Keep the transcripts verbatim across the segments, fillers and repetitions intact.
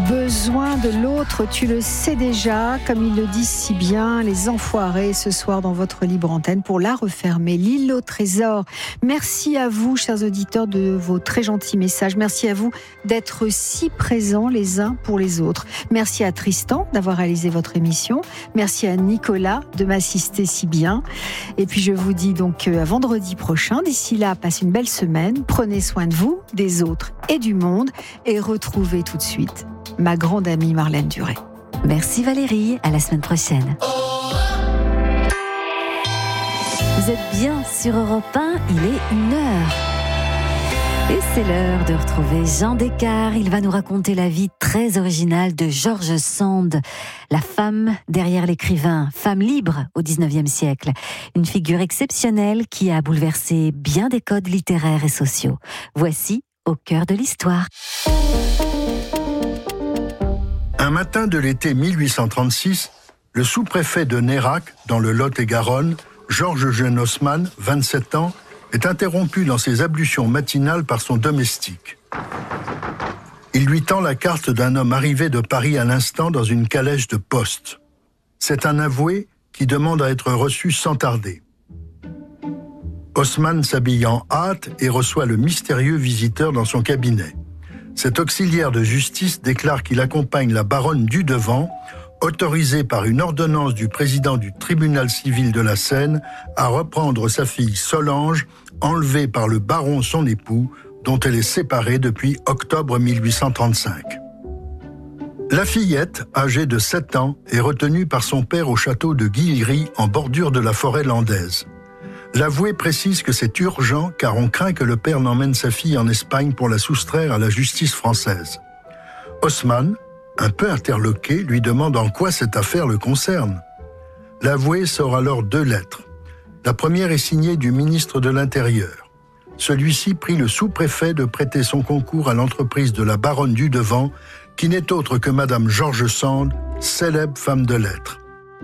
Besoin de l'autre, tu le sais déjà, comme ils le disent si bien, les enfoirés ce soir dans votre libre antenne pour la refermer, l'île au trésor. Merci à vous, chers auditeurs, de vos très gentils messages. Merci à vous d'être si présents les uns pour les autres. Merci à Tristan d'avoir réalisé votre émission. Merci à Nicolas de m'assister si bien. Et puis je vous dis donc à vendredi prochain. D'ici là, passez une belle semaine. Prenez soin de vous, des autres et du monde. Et retrouvez tout de suite ma grande amie Marlène Duret. Merci Valérie, à la semaine prochaine. Vous êtes bien sur Europe un, il est une heure. Et c'est l'heure de retrouver Jean Descartes. Il va nous raconter la vie très originale de George Sand, la femme derrière l'écrivain, femme libre au dix-neuvième siècle. Une figure exceptionnelle qui a bouleversé bien des codes littéraires et sociaux. Voici Au cœur de l'histoire. Un matin de l'été mille huit cent trente-six, le sous-préfet de Nérac, dans le Lot-et-Garonne, Georges Eugène Haussmann, vingt-sept ans, est interrompu dans ses ablutions matinales par son domestique. Il lui tend la carte d'un homme arrivé de Paris à l'instant dans une calèche de poste. C'est un avoué qui demande à être reçu sans tarder. Haussmann s'habille en hâte et reçoit le mystérieux visiteur dans son cabinet. Cet auxiliaire de justice déclare qu'il accompagne la baronne Dudevant, autorisée par une ordonnance du président du tribunal civil de la Seine à reprendre sa fille Solange, enlevée par le baron son époux, dont elle est séparée depuis octobre mille huit cent trente-cinq. La fillette, âgée de sept ans, est retenue par son père au château de Guillery, en bordure de la forêt landaise. L'avoué précise que c'est urgent car on craint que le père n'emmène sa fille en Espagne pour la soustraire à la justice française. Haussmann, un peu interloqué, lui demande en quoi cette affaire le concerne. L'avoué sort alors deux lettres. La première est signée du ministre de l'Intérieur. Celui-ci prie le sous-préfet de prêter son concours à l'entreprise de la baronne Dudevant, qui n'est autre que Madame George Sand, célèbre femme de lettres.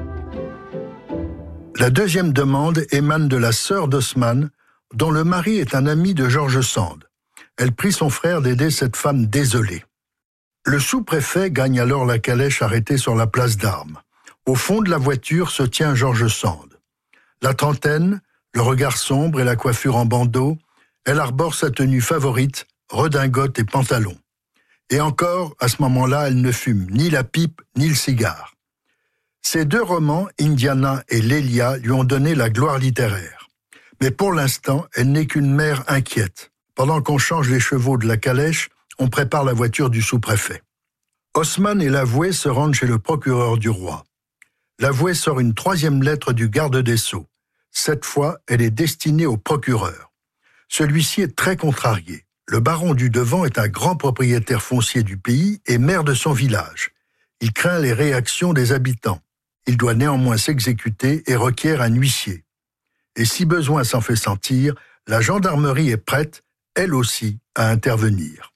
La deuxième demande émane de la sœur d'Haussmann, dont le mari est un ami de George Sand. Elle prie son frère d'aider cette femme désolée. Le sous-préfet gagne alors la calèche arrêtée sur la place d'Armes. Au fond de la voiture se tient George Sand. La trentaine, le regard sombre et la coiffure en bandeau, elle arbore sa tenue favorite, redingote et pantalon. Et encore, à ce moment-là, elle ne fume ni la pipe ni le cigare. Ces deux romans, Indiana et Lélia, lui ont donné la gloire littéraire. Mais pour l'instant, elle n'est qu'une mère inquiète. Pendant qu'on change les chevaux de la calèche, on prépare la voiture du sous-préfet. Haussmann et l'avoué se rendent chez le procureur du roi. L'avoué sort une troisième lettre du garde des Sceaux. Cette fois, elle est destinée au procureur. Celui-ci est très contrarié. Le baron Dudevant est un grand propriétaire foncier du pays et maire de son village. Il craint les réactions des habitants. Il doit néanmoins s'exécuter et requiert un huissier. Et si besoin s'en fait sentir, la gendarmerie est prête, elle aussi, à intervenir.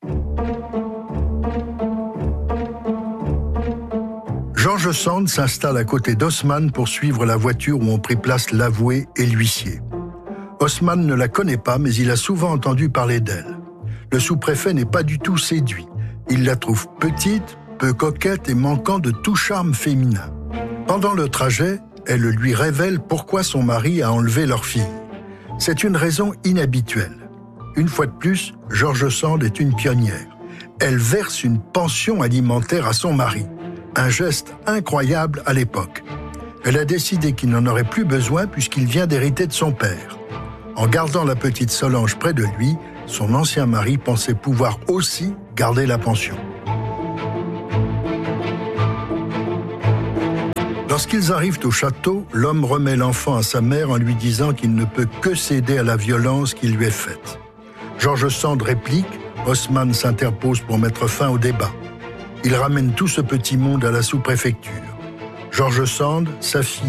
George Sand s'installe à côté d'Haussmann pour suivre la voiture où ont pris place l'avoué et l'huissier. Haussmann ne la connaît pas, mais il a souvent entendu parler d'elle. Le sous-préfet n'est pas du tout séduit. Il la trouve petite, peu coquette et manquant de tout charme féminin. Pendant le trajet, elle lui révèle pourquoi son mari a enlevé leur fille. C'est une raison inhabituelle. Une fois de plus, George Sand est une pionnière. Elle verse une pension alimentaire à son mari. Un geste incroyable à l'époque. Elle a décidé qu'il n'en aurait plus besoin puisqu'il vient d'hériter de son père. En gardant la petite Solange près de lui, son ancien mari pensait pouvoir aussi garder la pension. Lorsqu'ils arrivent au château, l'homme remet l'enfant à sa mère en lui disant qu'il ne peut que céder à la violence qui lui est faite. George Sand réplique, Haussmann s'interpose pour mettre fin au débat. Il ramène tout ce petit monde à la sous-préfecture. George Sand, sa fille,